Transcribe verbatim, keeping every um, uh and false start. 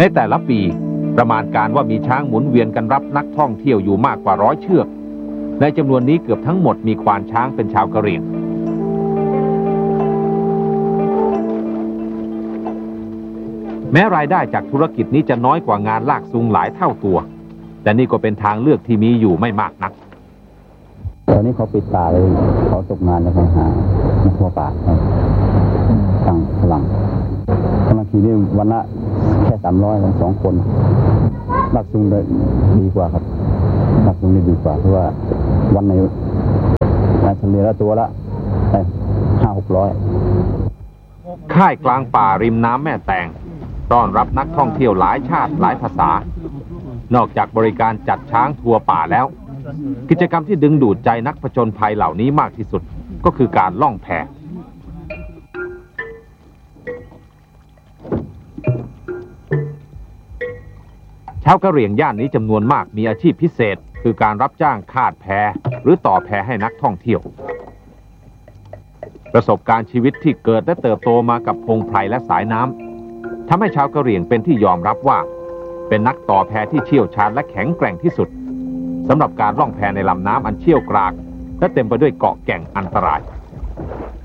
ในแต่ละปีประมาณการว่ามีช้างหมุนเวียนกันรับนักท่องเที่ยวอยู่มากกว่าร้อยเชือกในจำนวนนี้เกือบทั้งหมดมีควานช้างเป็นชาวกะเหรี่ยงแม้รายได้จากธุรกิจนี้จะน้อยกว่างานลากจูงหลายเท่าตัวแต่นี่ก็เป็นทางเลือกที่มีอยู่ไม่มากนักตอนนี้เขาปิดป่าเลยเขาตกงานแล้วเขาหานักทั่วป่าตั้งพลังบางทีนี่วันละแค่สามร้อยสองคนลากจูงได้ดีกว่าครับลากจูงได้ดีกว่าเพราะว่าวันในเฉลี่ยละตัวละห้าหกร้อยค่ายกลางป่าริมน้ำแม่แตงต้อนรับนักท่องเที่ยวหลายชาติหลายภาษานอกจากบริการจัดช้างทัวร์ป่าแล้วกิจกรรมที่ดึงดูดใจนักผจญภัยเหล่านี้มากที่สุดก็คือการล่องแพชาวกะเหรี่ยงย่านนี้จำนวนมากมีอาชีพพิเศษคือการรับจ้างคาดแพหรือต่อแพให้นักท่องเที่ยวประสบการณ์ชีวิตที่เกิดและเติบโตมากับพงไพรและสายน้ำทำให้ชาวกะเหรี่ยงเป็นที่ยอมรับว่าเป็นนักต่อแพที่เชี่ยวชาญและแข็งแกร่งที่สุดสำหรับการล่องแพในลำน้ำอันเชี่ยวกรากและเต็มไปด้วยเกาะแก่งอันตราย